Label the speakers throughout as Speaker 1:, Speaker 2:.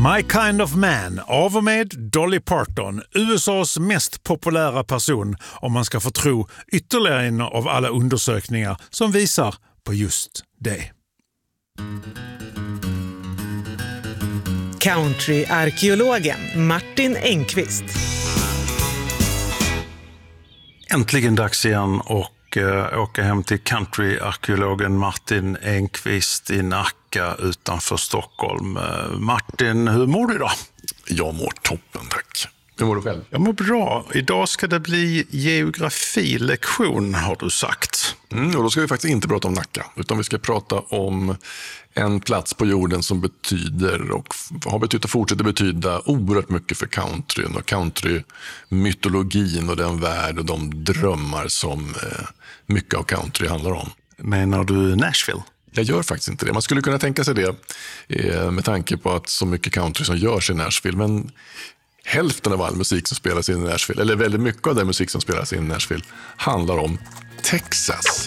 Speaker 1: My Kind of Man av och med Dolly Parton, USAs mest populära person om man ska få tro ytterligare en av alla undersökningar som visar på just det.
Speaker 2: Countryarkeologen Martin Engqvist.
Speaker 1: Äntligen dags igen och åka hem till countryarkeologen Martin Engqvist i Nacka utanför Stockholm. Martin, hur mår du idag?
Speaker 3: Jag mår toppen, tack. Hur mår du själv?
Speaker 1: Jag mår bra. Idag ska det bli geografilektion, har du sagt.
Speaker 3: Och då ska vi faktiskt inte prata om Nacka, utan vi ska prata om en plats på jorden som betyder och har betytt och fortsätter betyda oerhört mycket för countryn och countrymytologin och den värld och de drömmar som mycket av country handlar om.
Speaker 1: Menar du Nashville?
Speaker 3: Jag gör faktiskt inte det. Man skulle kunna tänka sig det med tanke på att så mycket country som görs i Nashville, men hälften av all musik som spelas in i Nashville, eller väldigt mycket av den musik som spelas in i Nashville, handlar om Texas.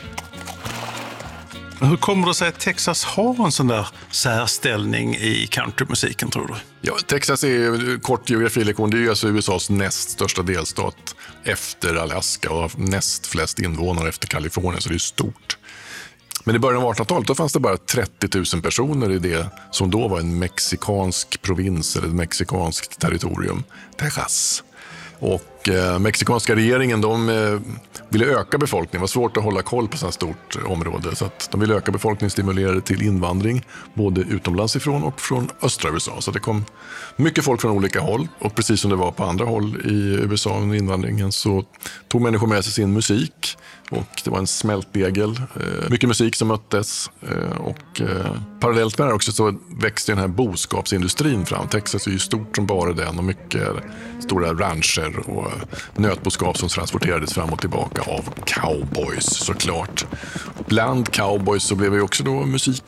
Speaker 1: Hur kommer det sig att Texas har en sån där särställning i countrymusiken, tror du?
Speaker 3: Ja, Texas är, kort geografilektion, det är ju alltså USAs näst största delstat efter Alaska och har näst flest invånare efter Kalifornien, så det är stort. Men i början av 1800-talet då fanns det bara 30 000 personer i det som då var en mexikansk provins eller ett mexikanskt territorium, Texas. Och mexikanska regeringen, de ville öka befolkningen. Det var svårt att hålla koll på så här stort område, så att de ville öka befolkningen, stimulerade till invandring både utomlands ifrån och från östra USA. Så det kom mycket folk från olika håll, och precis som det var på andra håll i USA under invandringen så tog människor med sig sin musik. Och det var en smältdegel, mycket musik som möttes, och parallellt med det också så växte den här boskapsindustrin fram. Texas är ju stort som bara den, och mycket stora rancher och nötboskap som transporterades fram och tillbaka av cowboys såklart. Bland cowboys så blev ju också då musik